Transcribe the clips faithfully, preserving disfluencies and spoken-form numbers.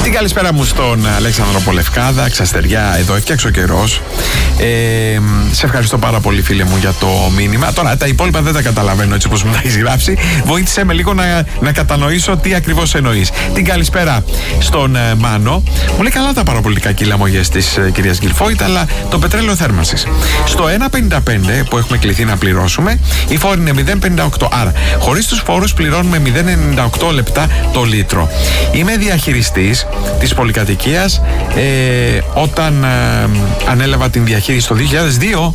Την καλησπέρα μου στον Αλέξανδρο από Λευκάδα, Ξαστεριά, εδώ έφτιαξε ο καιρός. Ε, σε ευχαριστώ πάρα πολύ, φίλε μου, για το μήνυμα. Τώρα τα υπόλοιπα δεν τα καταλαβαίνω έτσι όπως μου τα έχεις γράψει. Βοήθησε με λίγο να, να κατανοήσω τι ακριβώς εννοείς. Την καλησπέρα στον ε, Μάνο. Μου λέει καλά τα παραπολιτικά κυλαμογές της ε, κυρίας Γκυλφόιτ, αλλά το πετρέλαιο θέρμανσης στο ένα πενήντα πέντε που έχουμε κληθεί να πληρώσουμε, η φόρη είναι μηδέν πενήντα οκτώ. Άρα, χωρίς τους φόρους πληρώνουμε μηδέν ενενήντα οκτώ λεπτά το λίτρο. Είμαι διαχειριστής της πολυκατοικίας ε, όταν ε, ανέλαβα την διαχείριση το δύο χιλιάδες δύο.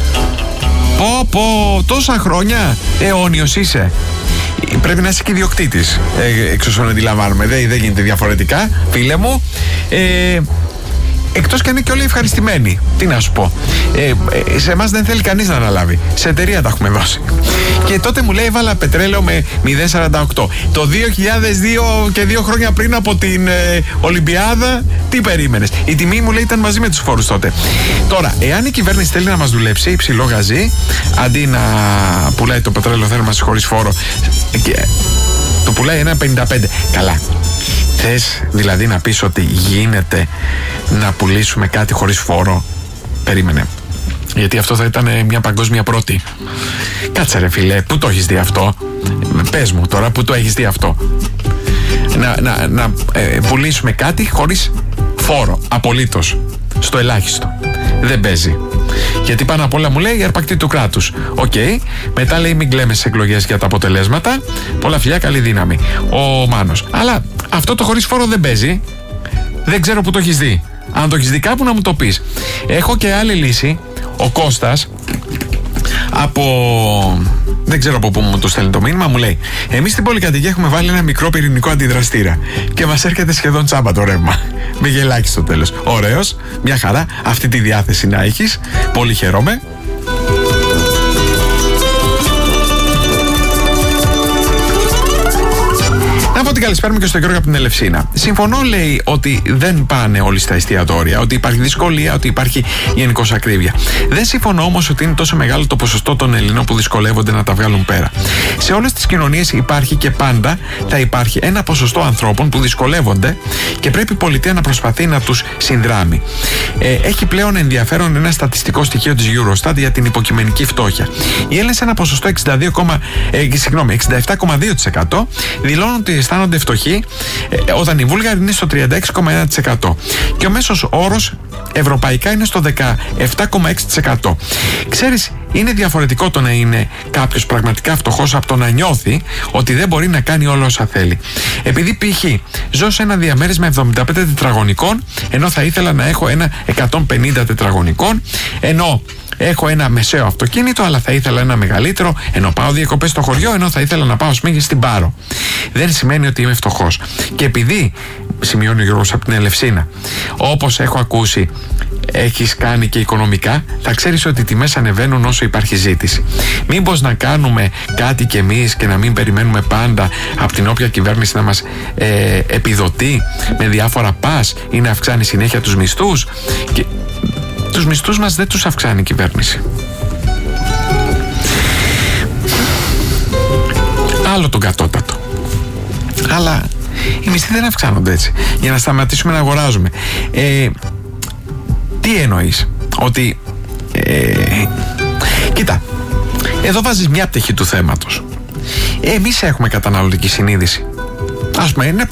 Πω πω, τόσα χρόνια, αιώνιος είσαι. Πρέπει να είσαι και ιδιοκτήτης, ε, εξ όσων αντιλαμβάνομαι. Δεν, δεν γίνεται διαφορετικά, φίλε μου. Ε, Εκτός και αν είναι και όλοι ευχαριστημένοι. Τι να σου πω. Ε, ε, σε εμάς δεν θέλει κανείς να αναλάβει. Σε εταιρεία τα έχουμε δώσει. Και τότε μου λέει έβαλα πετρέλαιο με μηδέν σαράντα οκτώ. Το δύο χιλιάδες δύο και δύο χρόνια πριν από την ε, Ολυμπιάδα, τι περίμενες? Η τιμή μου λέει ήταν μαζί με τους φόρους τότε. Τώρα, εάν η κυβέρνηση θέλει να μας δουλέψει υψηλό γαζί, αντί να πουλάει το πετρέλαιο θέρμανσης χωρίς φόρο, και το πουλάει ένα πενήντα πέντε. Καλά. Θες δηλαδή να πεις ότι γίνεται να πουλήσουμε κάτι χωρίς φόρο? Περίμενε. Γιατί αυτό θα ήταν μια παγκόσμια πρώτη. Κάτσε ρε φίλε, πού το έχεις δει αυτό? Πες μου τώρα, πού το έχεις δει αυτό? Να, να, να ε, πουλήσουμε κάτι χωρίς φόρο, απολύτως, στο ελάχιστο. Δεν παίζει. Γιατί πάνω απ' όλα μου λέει η αρπακτή του κράτους. Οκ. Okay. Μετά λέει μην κλαίμε στις εκλογές για τα αποτελέσματα. Πολλά φιλιά, καλή δύναμη. Ο Μάνος. Αλλά αυτό το χωρίς φόρο δεν παίζει. Δεν ξέρω που το έχεις δει. Αν το έχεις δει κάπου να μου το πεις. Έχω και άλλη λύση. Ο Κώστας από... δεν ξέρω από πού μου το στέλνει το μήνυμα. Μου λέει εμείς στην πολυκατοικία έχουμε βάλει ένα μικρό πυρηνικό αντιδραστήρα και μας έρχεται σχεδόν τσάμπα το ρεύμα. Με γελάκι στο τέλος. Ωραίος, μια χαρά. Αυτή τη διάθεση να έχεις. Πολύ χαίρομαι. Να πω την καλησπέρα μου και στον Γιώργο από την Ελευσίνα. Συμφωνώ, λέει, ότι δεν πάνε όλοι στα εστιατόρια, ότι υπάρχει δυσκολία, ότι υπάρχει γενικώς ακρίβεια. Δεν συμφωνώ όμως ότι είναι τόσο μεγάλο το ποσοστό των Ελλήνων που δυσκολεύονται να τα βγάλουν πέρα. Σε όλες τις κοινωνίες υπάρχει και πάντα θα υπάρχει ένα ποσοστό ανθρώπων που δυσκολεύονται και πρέπει η πολιτεία να προσπαθεί να τους συνδράμει. Ε, έχει πλέον ενδιαφέρον ένα στατιστικό στοιχείο της Eurostat για την υποκειμενική φτώχεια. Οι Έλληνες σε ένα ποσοστό εξήντα δύο, ε, συγγνώμη, εξήντα επτά κόμμα δύο τοις εκατό δηλώνουν ότι αισθάνονται φτωχοί, ε, όταν οι Βούλγαροι είναι στο τριάντα έξι κόμμα ένα τοις εκατό και ο μέσος όρος ευρωπαϊκά είναι στο δεκαεπτά κόμμα έξι τοις εκατό. Ξέρεις, είναι διαφορετικό το να είναι κάποιος πραγματικά φτωχός από το να νιώθει ότι δεν μπορεί να κάνει όλα όσα θέλει. Επειδή π.χ. ζω σε ένα διαμέρισμα εβδομήντα πέντε τετραγωνικών, ενώ θα ήθελα να έχω ένα εκατόν πενήντα τετραγωνικών, ενώ έχω ένα μεσαίο αυτοκίνητο, αλλά θα ήθελα ένα μεγαλύτερο, ενώ πάω διακοπές στο χωριό, ενώ θα ήθελα να πάω ας πούμε στην Πάρο. Δεν σημαίνει ότι είμαι φτωχός. Και επειδή, σημειώνει ο Γιώργος από την Ελευσίνα, όπως έχω ακούσει, έχεις κάνει και οικονομικά, θα ξέρεις ότι οι τιμές ανεβαίνουν όσο υπάρχει ζήτηση. Μήπως να κάνουμε κάτι κι εμείς και να μην περιμένουμε πάντα από την όποια κυβέρνηση να μας ε, επιδοτεί με διάφορα πας ή να αυξάνει συνέχεια τους μισθούς? Και τους μισθούς μας δεν τους αυξάνει η κυβέρνηση. Άλλο τον κατώτατο. Αλλά οι μισθοί δεν αυξάνονται έτσι. Για να σταματήσουμε να αγοράζουμε. Ε, τι εννοείς? Ότι ε, κοίτα, εδώ βάζεις μια πτυχή του θέματος. Εμείς έχουμε καταναλωτική συνείδηση. Ας πούμε, είναι